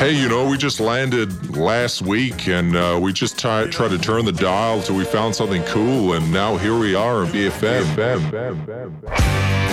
Hey, we just landed last week, and we just tried to turn the dial till we found something cool, and now here we are in BFM.